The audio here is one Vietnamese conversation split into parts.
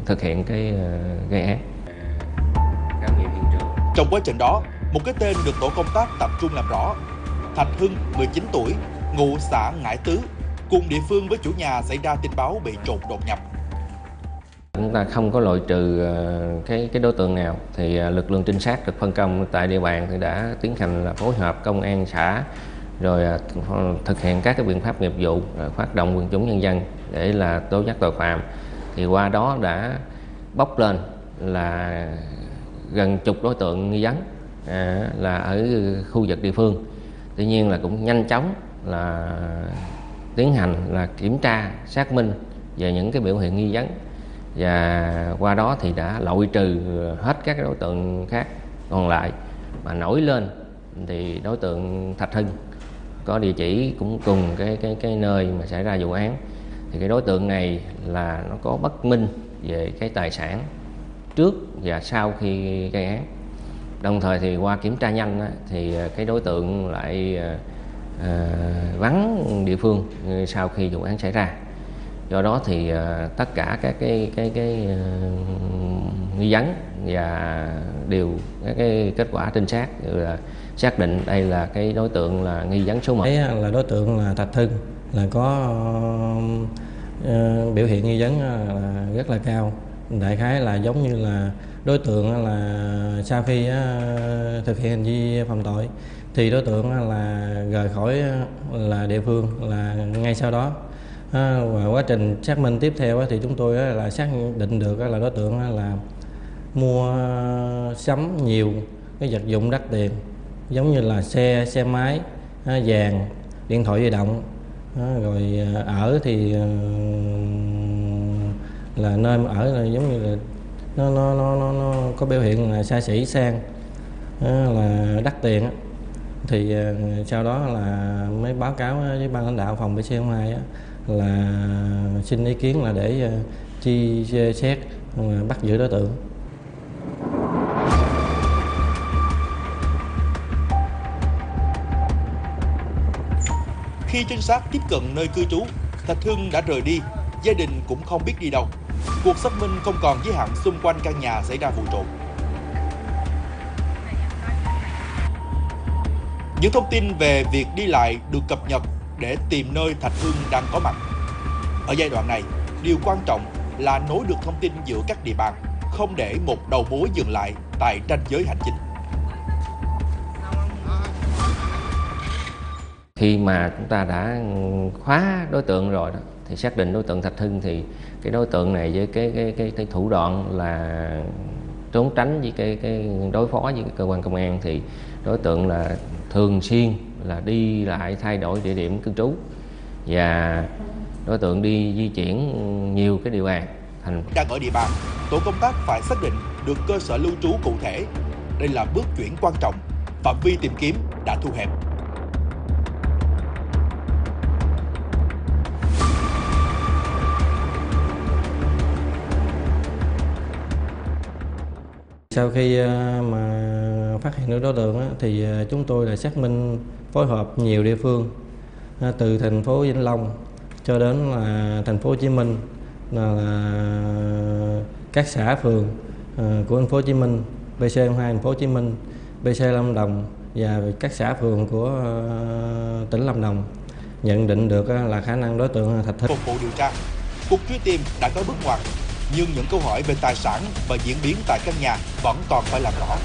thực hiện cái gây án. Trong quá trình đó, một cái tên được tổ công tác tập trung làm rõ. Thạch Hưng, 19 tuổi, ngụ xã Ngãi Tứ, cùng địa phương với chủ nhà xảy ra tin báo bị trộm đột nhập. Chúng ta không có loại trừ cái đối tượng nào, thì lực lượng trinh sát được phân công tại địa bàn thì đã tiến hành là phối hợp công an xã, rồi thực hiện các cái biện pháp nghiệp vụ, phát động quần chúng nhân dân để là tố giác tội phạm. Thì qua đó đã bóc lên là gần chục đối tượng nghi vấn là ở khu vực địa phương. Tuy nhiên là cũng nhanh chóng là tiến hành là kiểm tra xác minh về những cái biểu hiện nghi vấn, và qua đó thì đã loại trừ hết các đối tượng khác còn lại. Mà nổi lên thì đối tượng Thạch Hưng có địa chỉ cũng cùng cái nơi mà xảy ra vụ án. Thì cái đối tượng này là nó có bất minh về cái tài sản trước và sau khi gây án. Đồng thời thì qua kiểm tra nhanh thì cái đối tượng lại vắng địa phương sau khi vụ án xảy ra. Do đó thì tất cả các cái nghi vấn và đều các cái kết quả trinh sát là xác định đây là cái đối tượng là nghi vấn số 1. Đấy là đối tượng là Thạch Hưng, là có biểu hiện nghi vấn là rất là cao. Đại khái là giống như là đối tượng là sau khi thực hiện hành vi phạm tội thì đối tượng là rời khỏi là địa phương là ngay sau đó. Và quá trình xác minh tiếp theo thì chúng tôi là xác định được là đối tượng là mua sắm nhiều cái vật dụng đắt tiền, giống như là xe máy, vàng, điện thoại di động. Rồi ở thì là nơi mà ở là giống như là nó có biểu hiện là xa xỉ sang, là đắt tiền. Thì sau đó là mới báo cáo với ban lãnh đạo phòng PC02 là xin ý kiến là để chi xét bắt giữ đối tượng. Khi trinh sát tiếp cận nơi cư trú, Thạch Hưng đã rời đi, gia đình cũng không biết đi đâu. Cuộc xác minh không còn giới hạn xung quanh căn nhà xảy ra vụ trộm. Những thông tin về việc đi lại được cập nhật để tìm nơi Thạch Hưng đang có mặt. Ở giai đoạn này, điều quan trọng là nối được thông tin giữa các địa bàn, không để một đầu mối dừng lại tại ranh giới hành chính. Khi mà chúng ta đã khóa đối tượng rồi đó, thì xác định đối tượng Thạch Hưng thì cái đối tượng này với cái thủ đoạn là trốn tránh với cái đối phó với cái cơ quan công an, thì đối tượng là thường xuyên là đi lại thay đổi địa điểm cư trú, và đối tượng đi di chuyển nhiều cái địa bàn thành. Đang ở địa bàn, tổ công tác phải xác định được cơ sở lưu trú cụ thể. Đây là bước chuyển quan trọng, phạm vi tìm kiếm đã thu hẹp. Sau khi mà phát hiện được đối tượng thì chúng tôi là xác minh phối hợp nhiều địa phương, từ thành phố Vĩnh Long cho đến là thành phố Hồ Chí Minh, là các xã phường của thành phố Hồ Chí Minh, PC02 thành phố Hồ Chí Minh, PC Lâm Đồng và các xã phường của tỉnh Lâm Đồng, nhận định được là khả năng đối tượng Thạch Hưng. Phục vụ điều tra, cuộc truy tìm đã có bước ngoặt, nhưng những câu hỏi về tài sản và diễn biến tại căn nhà vẫn còn phải làm rõ.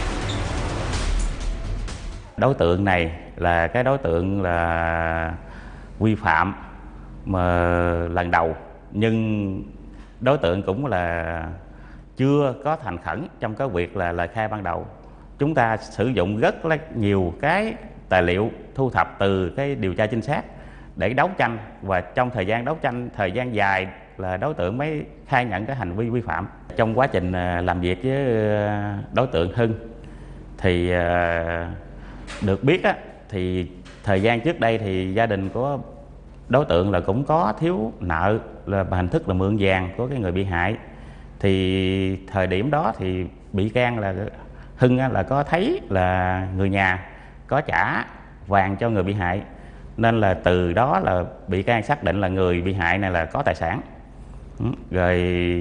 Đối tượng này là cái đối tượng là vi phạm mà lần đầu, nhưng đối tượng cũng là chưa có thành khẩn trong cái việc là lời khai ban đầu. Chúng ta sử dụng rất là nhiều cái tài liệu thu thập từ cái điều tra trinh sát để đấu tranh, và trong thời gian đấu tranh thời gian dài là đối tượng mới khai nhận cái hành vi vi phạm. Trong quá trình làm việc với đối tượng Hưng thì được biết thì thời gian trước đây thì gia đình của đối tượng là cũng có thiếu nợ là bằng hình thức là mượn vàng của cái người bị hại. Thì thời điểm đó thì bị can là Hưng là có thấy là người nhà có trả vàng cho người bị hại, nên là từ đó là bị can xác định là người bị hại này là có tài sản. Rồi